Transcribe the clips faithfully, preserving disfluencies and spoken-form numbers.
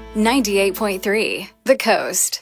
ninety-eight point three, The Coast.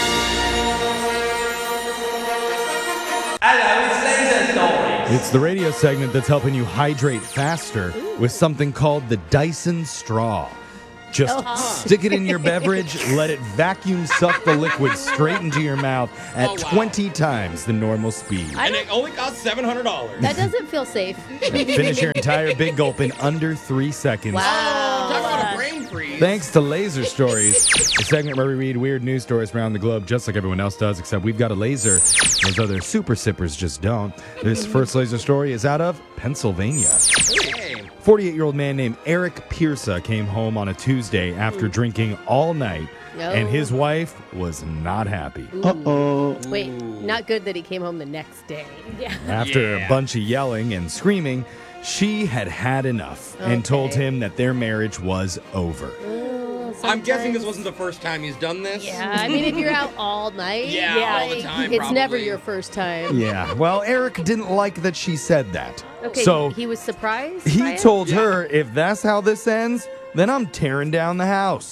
It's the radio segment that's helping you hydrate faster with something called the Dyson Straw. Just Oh. stick it in your beverage, let it vacuum suck the liquid straight into your mouth at Oh, wow. twenty times the normal speed. And it only costs seven hundred dollars. That doesn't feel safe. Finish your entire big gulp in under three seconds. Wow. Talk about a brain freeze. Thanks to Laser Stories, the segment where we read weird news stories around the globe just like everyone else does, except we've got a laser. Those other super sippers just don't. This first laser story is out of Pennsylvania. Hey. forty-eight-year-old man named Eric Pierce came home on a Tuesday after drinking all night, No. and his wife was not happy. Wait, not good that he came home the next day. Yeah. After a Yeah. bunch of yelling and screaming, she had had enough and told Okay. him that their marriage was over. I'm guessing this wasn't the first time he's done this. Yeah, I mean, if you're out all night, Yeah, all the time, it's never probably. your first time. Yeah, well, Eric didn't like that she said that. Okay, So he was surprised. by he it? told her, if that's how this ends, then I'm tearing down the house.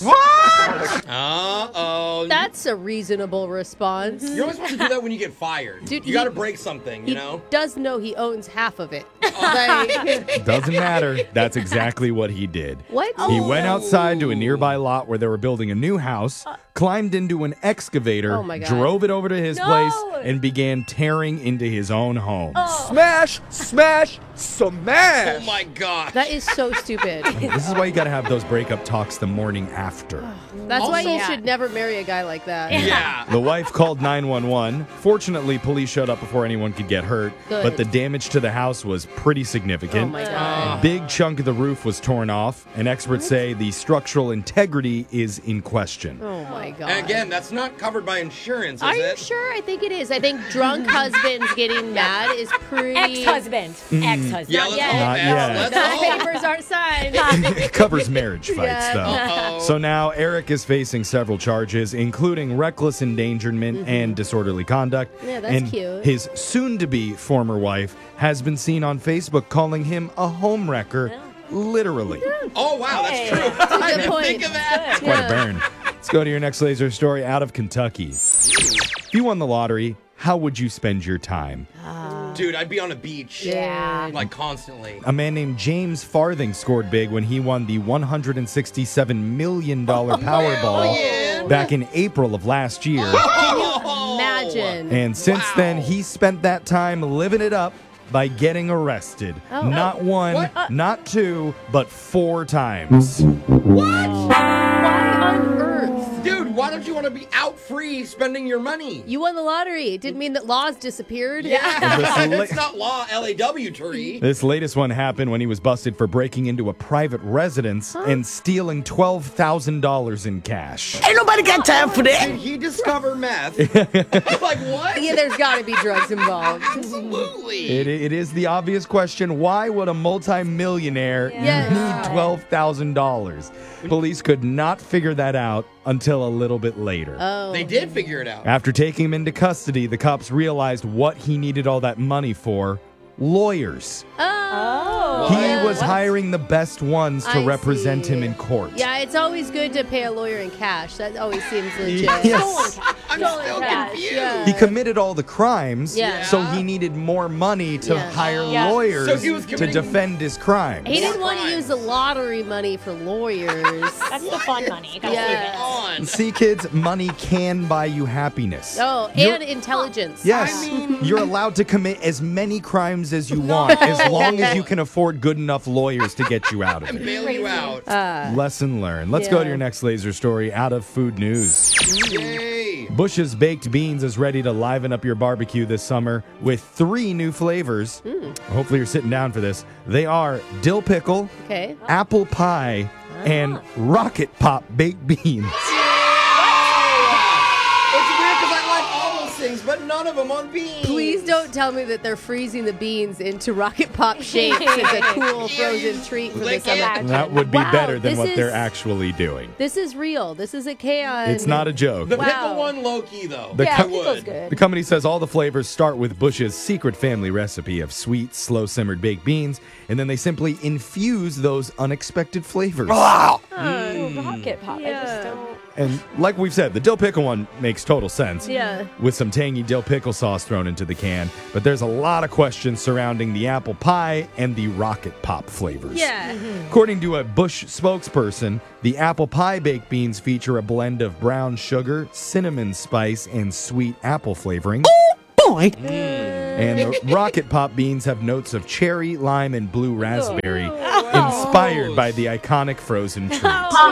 Uh-oh. That's a reasonable response. You're only supposed to do that when you get fired. Dude, you got to he- break something, He you know? does know he owns half of it. Like, Doesn't matter. That's exactly what he did. what? He went outside to a nearby lot where they were building a new house, climbed into an excavator, Oh my God. drove it over to his No. place, and began tearing into his own home. Smash, smash, smash. Oh, my God. That is so stupid. This is why you gotta have those breakup talks the morning after. That's why Also- you Yeah. should never marry a guy like that. Yeah. The wife called nine one one. Fortunately, police showed up before anyone could get hurt, Good. but the damage to the house was pretty Oh significant. my Uh, god. A big chunk of the roof was torn off, and experts say the structural integrity is in question. Oh my god. And again, that's not covered by insurance, is Are you it? sure? I think it is. I think drunk husbands getting mad is pretty. Ex-husband. Ex-husband. Yeah, Not let's yet. hope Not that- yet. let's The hope. papers aren't signed. It covers marriage fights, Yeah. though. Uh-oh. So now Eric is facing several charges, including reckless endangerment and disorderly conduct. Mm-hmm. Yeah, that's and cute. His soon-to-be former wife has been seen on Facebook calling him a homewrecker, literally. Oh, wow, Hey. that's true. I good didn't point. think of that. Quite Yeah. a burn. Let's go to your next laser story out of Kentucky. If you won the lottery, how would you spend your time? Dude, I'd be on a beach. Yeah. Like, constantly. A man named James Farthing scored big when he won the one hundred sixty-seven million dollars Powerball yeah. back in April of last year. Oh. Imagine. And since Wow. then, he spent that time living it up by getting arrested. Oh. Not one, What? not two, but four times. Why on earth? Dude, why don't you want to be out free spending your money? You won the lottery. It didn't mean that laws disappeared. Yeah, This la- it's not law L A W tree. This latest one happened when he was busted for breaking into a private residence and stealing twelve thousand dollars in cash. Ain't nobody got time for that. Did he discover meth? Like, what? Yeah, there's got to be drugs involved. Absolutely. It, it is the obvious question, why would a multimillionaire Yes. need twelve thousand dollars? Police could not figure that out until a little bit later. Oh. They did figure it out. After taking him into custody, the cops realized what he needed all that money for. Lawyers. Oh. He Yeah. was hiring the best ones to I represent see. him in court. Yeah, it's always good to pay a lawyer in cash. That always seems legit. Yes. I'm Totally still cash, confused. yeah. He committed all the crimes, Yeah. so he needed more money to Yeah. hire Yeah. lawyers So he was to committing- defend his crimes. He didn't More want to crimes. use the lottery money for lawyers. That's the fun money. Gotta Yeah. save it. On. See, kids, money can buy you happiness. Oh, You're- and intelligence. Yes, I mean- you're allowed to commit as many crimes as you want, as long as you can afford good enough lawyers to get you out of And it. bail you out. Lesson learned. Let's go to Yeah. your next laser story out of food news. Yay. Bush's Baked Beans is ready to liven up your barbecue this summer with three new flavors. Hopefully you're sitting down for this. They are dill pickle, Okay. apple pie, and rocket pop baked beans. It's weird because I like all those things, but none of them on beans. Please don't tell me that they're freezing the beans into rocket pop shapes as a cool frozen treat for the Lick summer. it. That would be Wow, better than this what is- they're actually doing. This is real. This is a can. It's not a joke. The Wow. pickle one, low key though. The Yeah, co- I pickle's would. good. The company says all the flavors start with Bush's secret family recipe of sweet, slow simmered baked beans, and then they simply infuse those unexpected flavors. Oh, rocket rocket pop. I Yeah. just don't. And like we've said, the dill pickle one makes total sense. Yeah. With some tangy dill pickle sauce thrown into the can. But there's a lot of questions surrounding the apple pie and the rocket pop flavors. Yeah. According to a Bush spokesperson, the apple pie baked beans feature a blend of brown sugar, cinnamon spice, and sweet apple flavoring. Boy. And the rocket pop beans have notes of cherry, lime, and blue raspberry, inspired by the iconic frozen treat.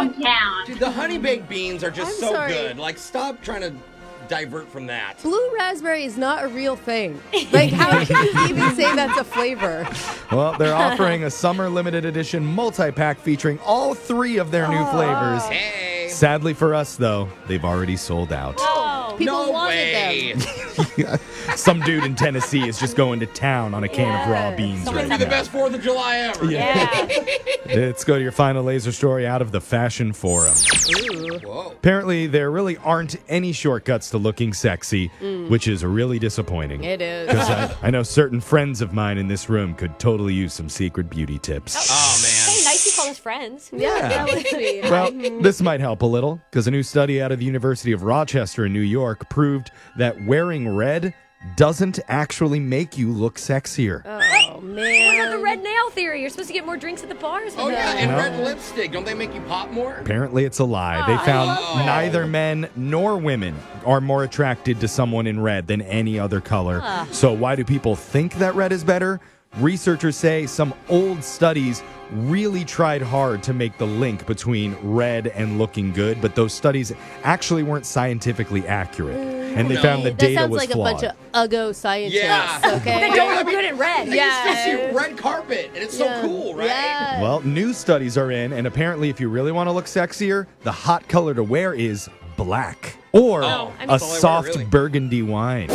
Dude, the honey baked beans are just I'm so sorry. good. Like, stop trying to divert from that. Blue raspberry is not a real thing. Like, how can you even say that's a flavor? Well, they're offering a summer limited edition multi-pack featuring all three of their new flavors. Hey. Sadly for us, though, they've already sold out. Oh. People no wanted way. them. Some dude in Tennessee is just going to town on a can of raw Yes. beans Someone's right Be the now. best fourth of July ever. Yeah. Let's go to your final laser story out of the Fashion Forum. Whoa. Apparently, there really aren't any shortcuts to looking sexy, which is really disappointing. It is. Because I, I know certain friends of mine in this room could totally use some secret beauty tips. Oh, man. Hey, nice you call us friends. Yeah, that was sweet. Well, this might help a little, because a new study out of the University of Rochester in New York proved that wearing red doesn't actually make you look sexier. Oh, What about man. the red nail theory? You're supposed to get more drinks at the bars. Oh, with yeah, that. and No. red lipstick. Don't they make you pop more? Apparently, it's a lie. They Oh, I found love that. neither men nor women are more attracted to someone in red than any other color. Ah. So, why do people think that red is better? Researchers say some old studies really tried hard to make the link between red and looking good, but those studies actually weren't scientifically accurate. And they No. found the That data sounds was like flawed. a bunch of uggo scientists, Yeah. okay? They don't look good at red. I Yeah. used to see red carpet, and it's Yeah. so cool, right? Yeah. Well, new studies are in, and apparently, if you really want to look sexier, the hot color to wear is black or Oh, I mean- a That's all I wear, soft really. burgundy wine.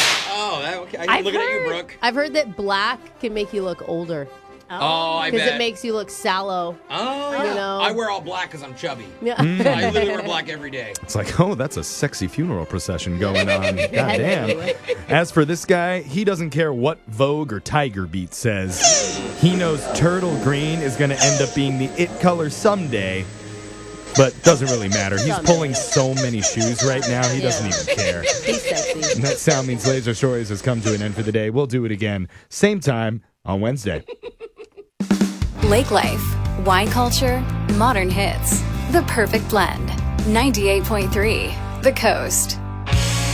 Oh, that, okay. I'm I've looking at you, heard- Brooke. I've heard that black can make you look older Oh, I because bet. it makes you look sallow. Oh, You know. I wear all black because I'm chubby. Yeah. I literally wear black every day. It's like, oh, that's a sexy funeral procession going on. Goddamn. As for this guy, he doesn't care what Vogue or Tiger Beat says. He knows turtle green is going to end up being the it color someday, but doesn't really matter. He's pulling so many shoes right now, he doesn't even care. He's sexy. And that sound means Laser Stories has come to an end for the day. We'll do it again, same time on Wednesday. Lake life, wine culture, modern hits. The perfect blend. ninety-eight point three The Coast.